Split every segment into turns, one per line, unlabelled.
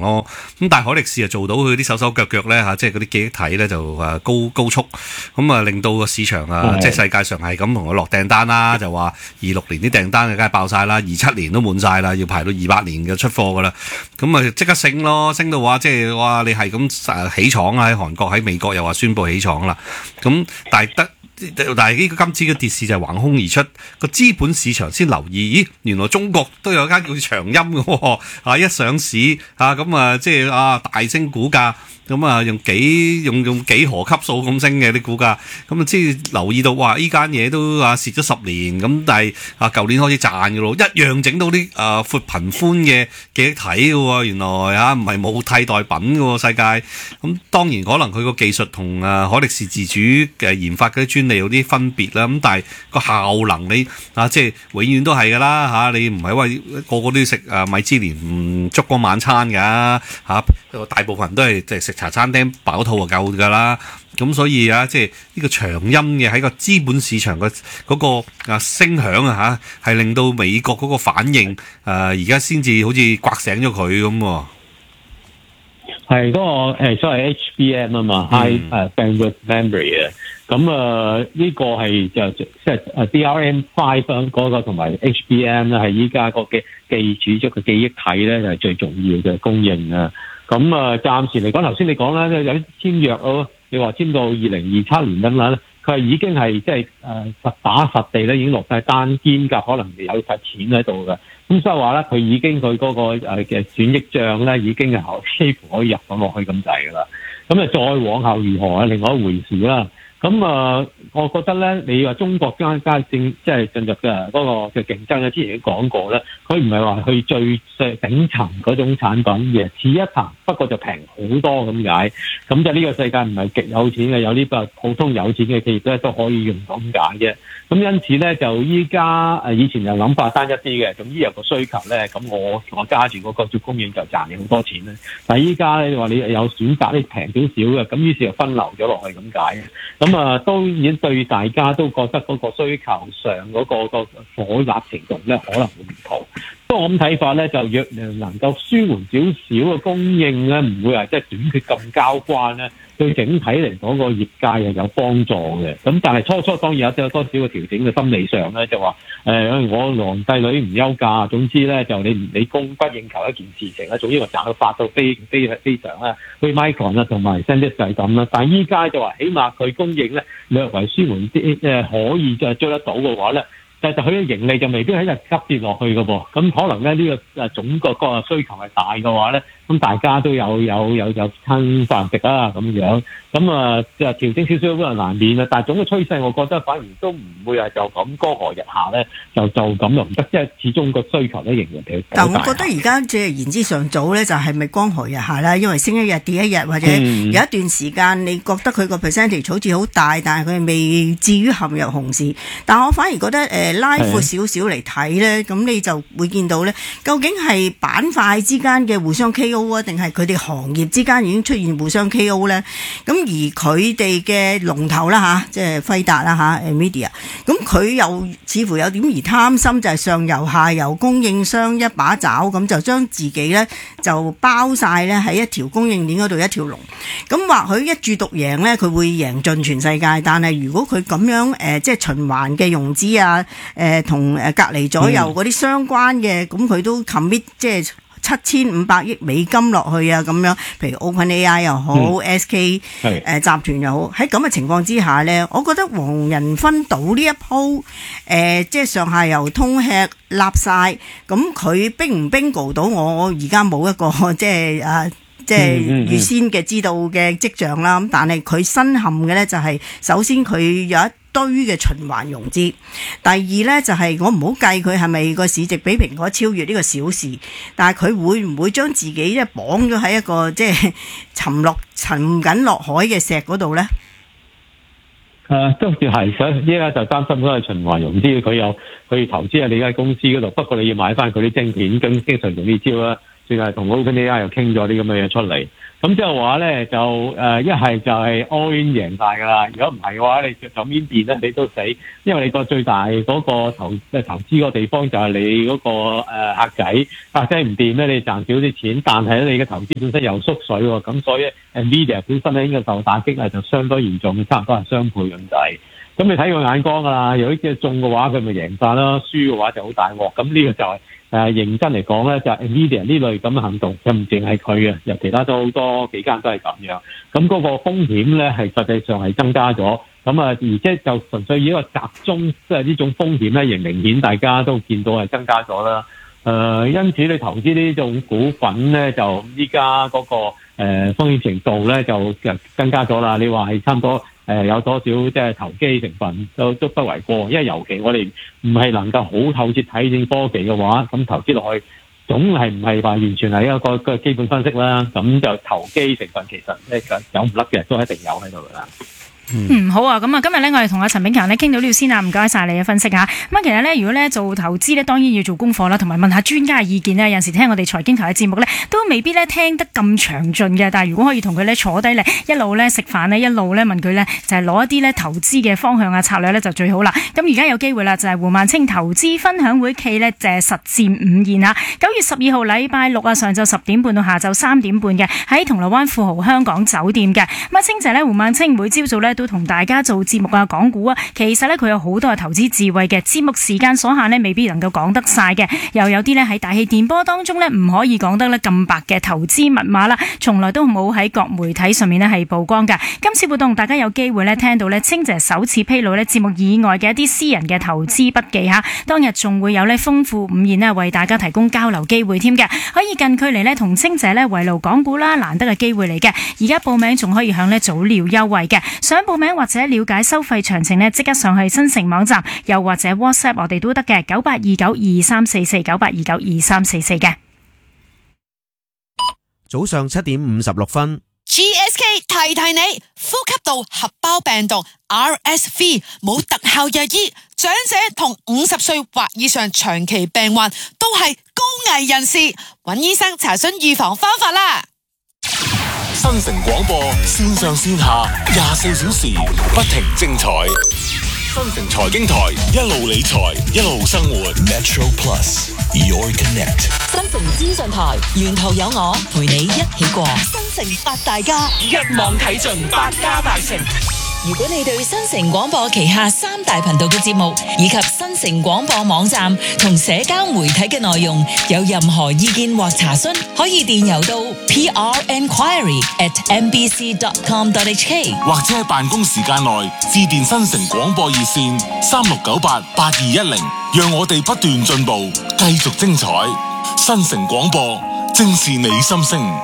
咯。咁但係海力士就做到佢啲手手腳腳咧嚇，即係嗰啲記憶體咧就高速，咁啊令到個市場即係世界上係咁同佢落訂單啦，就話26年啲訂單梗係爆晒啦，27年都滿晒啦，要排到28年嘅出貨噶啦。咁啊即刻升咯，升到話即係話你係咁起廠啊，喺韓國喺美國又話宣布起廠啦。咁但係呢個今次嘅跌市就係橫空而出，個資本市場先留意，咦原來中國都有間叫長鑫嘅喎，一上市咁即係大升股價，咁用幾何級數咁升嘅啲股價，咁即係留意到哇呢間嘢都蝕咗10年，咁但係舊年開始賺嘅咯，一樣整到啲闊頻寬嘅記憶體嘅喎，原來唔係冇替代品嘅喎世界，咁當然可能佢個技術同海力士自主嘅研發嗰啲專利有啲分別啦，咁但係個效能你即係永遠都係㗎啦你唔係話個個都要食米芝蓮燭光晚餐㗎大部分人都係即係食茶餐廳飽肚就夠㗎啦，咁所以即係呢個長鑫嘅喺個資本市場嘅嗰個聲響係令到美國嗰個反應而家先至好似刮醒咗佢咁喎。
係嗰個所謂 HBM 啊嘛，High Bandwidth Memory 啊，咁呢個係即係DRAM5嗰個同埋 HBM 咧係依家個嘅記儲咗嘅記憶體咧係最重要嘅供應啊。咁暫時嚟講，頭先你講啦，有啲簽約咯，你話簽到2027年等等咧，佢係已經係即係實打實地咧已經落晒單，兼夾可能有晒錢喺度嘅。咁所以話咧，佢已經佢嗰個嘅損益帳咧已經係幾乎可以入咗落去咁滯㗎啦。咁再往後如何係另外一回事啦。咁我覺得咧，你話中國即係進入嘅嗰個嘅競爭咧，之前已經講過咧，佢唔係話去最頂層嗰種產品嘅，次一層，不過就平好多咁解。咁就呢個世界唔係極有錢嘅，有啲普通有錢嘅企業咧都可以用到咁解啫。咁因此咧，就依家以前就諗法單一啲嘅，咁依有個需求咧，咁我揸住嗰個做供應就賺你好多錢咧。但係依家咧，你話你有選擇，你平少少嘅，咁於是就分流咗落去咁解。咁都已經對大家都覺得嗰個需求上嗰個火辣程度咧可能會唔同。不過我咁睇法咧，就若能夠舒緩少少嘅供應咧，唔會話即係短缺咁交關咧，對整體嚟講個業界係有幫助嘅。咁但係初當然有多少嘅調整嘅心理上咧，就話我皇帝女唔憂嫁，總之咧就你供不應求一件事情咧，總之我賺到發到非常啦，去 Micron 同埋 SanDisk 就係咁啦。但係依家就話起碼佢供應咧略為舒緩啲，可以再追得到嘅話咧。但係佢嘅盈利就未必喺度急跌落去嘅噃，咁可能咧呢個總個需求係大嘅話咧，咁大家都有餐飯食啦咁樣，咁就調整少少可能難免啦。但係總嘅趨勢，我覺得反而都唔會係就咁江河日下咧，就咁又唔得，即係始終個需求咧仍然比較大。
但我覺得而家即係言之尚早咧，就係咪江河日下啦？因為升一日跌一日，或者有一段時間你覺得佢個 percentage 好似好大，但係佢未至於陷入熊市。但我反而覺得拉闊少少嚟睇咧，咁你就會見到咧，究竟係板塊之間嘅互相 KO 啊，定係佢哋行業之間已經出現互相 KO 咧？咁而佢哋嘅龍頭啦即係輝達啦NVIDIA，咁佢又似乎有點而貪心，就係上游下游供應商一把爪，咁就將自己咧就包晒咧喺一條供應鏈嗰度一條龍。咁或許一注獨贏咧，佢會贏盡全世界。但係如果佢咁樣即係循環嘅融資同隔離左右嗰啲相關嘅，咁佢都 commit 即係7500億美金落去啊，咁樣，譬如 OpenAI 又好，SK 集團又好，喺咁嘅情況之下咧，我覺得黃仁勳賭呢一鋪即係上下游通吃立晒，咁佢bingo唔bingo到我而家冇一個即係預先嘅知道嘅跡象啦。咁但係佢身陷嘅咧就係首先佢有一堆嘅循環融資，第二咧就係我唔好計佢係咪個市值比蘋果超越呢個小事，但係佢會唔會將自己即係綁咗喺一個即係沉緊落海嘅石嗰度咧？
都係，所以依家就擔心嗰個循環融資，佢投資喺你間公司嗰度，不過你要買翻佢啲晶片，咁經常用呢招啦。 算係同 OpenAI 又傾咗啲咁嘅嘢出嚟。咁即係話咧，就一係就係 all in 贏晒㗎啦。如果唔係嘅話，你就邊邊咧你都死，因為你個最大嗰個投資個地方就係你嗰個客仔唔掂咧，你賺少啲錢，但係咧你嘅投資本身又縮水喎，咁所以 Nvidia 本身咧應該受打擊係就相當嚴重，差唔多係雙倍咁滯。咁你睇佢眼光㗎啦，如果即係中嘅話，佢咪贏晒啦；輸嘅話就好大鑊。咁呢個就係認真嚟講咧，就係 Nvidia 呢類咁嘅行動，又唔淨係佢嘅，由其他都好多幾間都係咁樣。咁嗰個風險咧係實際上係增加咗。咁而且就純粹以一個集中，即係呢種風險咧，仍明顯大家都見到係增加咗啦。因此你投資呢種股份咧，就依家嗰個風險程度咧就增加咗啦。你話係差唔多有多少即係投機成分都不為過，因為尤其我哋唔係能夠好透徹睇見科技嘅話，咁投資落去總係唔係話完全係一個基本分析啦。咁就投機成分其實咧有唔甩嘅，都一定有喺度㗎啦。
好啊，咁啊，今日咧我哋同阿陳炳強咧傾到呢度先啊，唔該晒你嘅分析吓。咁其實咧，如果咧做投資咧，當然要做功課啦，同埋問下專家嘅意見咧。有陣時聽我哋財經台嘅節目咧，都未必咧聽得咁詳盡嘅。但係如果可以同佢咧坐低咧，一路咧食飯咧，一路咧問佢咧，就係攞一啲咧投資嘅方向啊策略咧就最好啦。咁而家有機會啦，就係胡孟青投資分享會暨咧就係實戰午宴啊。9月12號禮拜六啊，上晝10點半到下晝3點半嘅，喺銅鑼灣富豪香港酒店嘅。咁啊，青姐咧胡孟青每朝早咧都同大家做節目啊，講股啊，其實咧佢有好多嘅投資智慧嘅，節目時間所限咧，未必能夠講得晒嘅，又有啲咧喺大氣電波當中咧唔可以講得咧咁白嘅投資密碼啦，從來都冇喺各媒體上面咧係曝光㗎。今次活動大家有機會咧聽到咧青姐首次披露咧節目以外嘅一啲私人嘅投資筆記嚇，當日仲會有咧豐富午宴咧為大家提供交流機會添嘅，可以近距離咧同青姐咧圍爐講股啦，難得嘅機會嚟嘅。而家報名仲可以享咧早鳥優惠嘅，想報名或者了解收費詳情呢，即刻上去新城網站，又或者 WhatsApp 我哋都得嘅98292344 98292344嘅。
早上7點56分。
GSK 提提你，呼吸道合胞病毒 RSV 冇特效藥醫，長者同50歲或以上長期病患都係高危人士，揾醫生查詢預防方法啦。
新城廣播線上線下24小時不停精彩，新城財經台一路理財一路生活 Metro Plus Your Connect，
新城資訊台沿途有我陪你一起過新城八大家，
一網睇盡百家大成。
如果你對新城廣播旗下3大頻道嘅節目以及新城廣播網站同社交媒體嘅內容有任何意見或查詢，可以電郵到 prenquiry@mbc.com.hk，
或者喺辦公時間內致電新城廣播熱線36988210，讓我哋不斷進步，繼續精彩。新城廣播正是你心聲。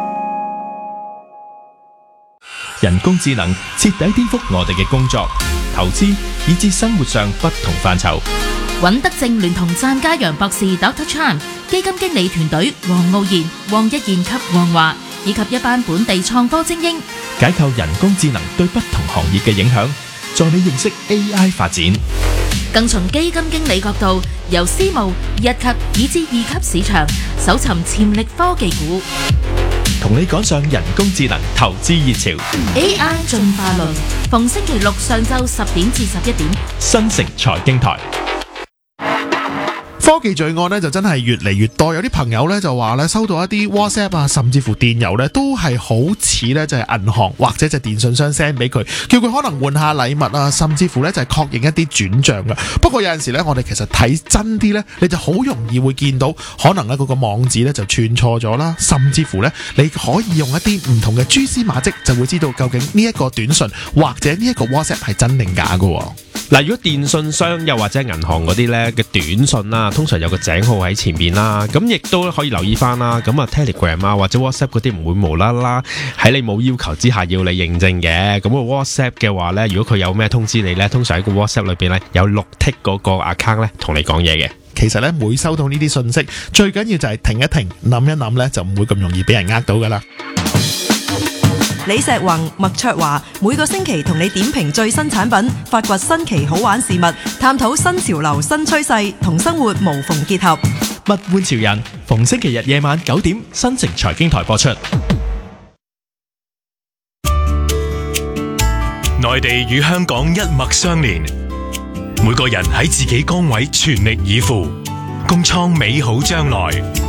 人工智能徹底顛覆我哋嘅工作、投資以至生活上不同範疇。
尹德正聯同湛家陽博士 Dr. Chan 基金經理團隊黃傲然、黃一賢及黃華以及一班本地創科精英，
解構人工智能對不同行業嘅影響，助你認識 AI 發展。
更從基金經理角度，由私募、1級以至2級市場搜尋潛力科技股，
同你趕上人工智能投資熱潮。
AI 進化論，逢星期六上晝10點至11點，
新城財經台。
科技罪案咧就真係越嚟越多，有啲朋友咧就話咧收到一啲 WhatsApp 啊，甚至乎電郵咧都係好似咧就係銀行或者就電信商 send 俾佢，叫佢可能換下禮物啊，甚至乎咧就係確認一啲轉賬嘅。不過有陣時咧，我哋其實睇真啲咧，你就好容易會見到可能咧嗰個網址咧就串錯咗啦，甚至乎咧你可以用一啲唔同嘅蛛絲馬跡，就會知道究竟呢一個短信或者呢一個 WhatsApp 係真定假嘅。
嗱，如果電信商又或者銀行嗰啲咧嘅短信啦，通常有個井號喺前面啦，咁亦都可以留意翻啦。咁啊 Telegram 啊或者 WhatsApp 嗰啲唔會無啦啦喺你冇要求之下要你認證嘅。咁個 WhatsApp 嘅話咧，如果佢有咩通知你咧，通常喺個 WhatsApp 裏邊咧有綠剔嗰個 account 咧同你講嘢嘅。
其實咧每收到呢啲信息，最緊要就係停一停，諗一諗咧，就唔會咁容易俾人呃到噶啦。
李石宏、麥卓華每個星期同你點評最新產品，發掘新奇好玩事物，探討新潮流新趨勢，同生活無縫結合。
物玩潮人，逢星期日夜晚9點，新城財經台播出。
內地與香港一脈相連，每個人喺自己崗位全力以赴，共創美好將來。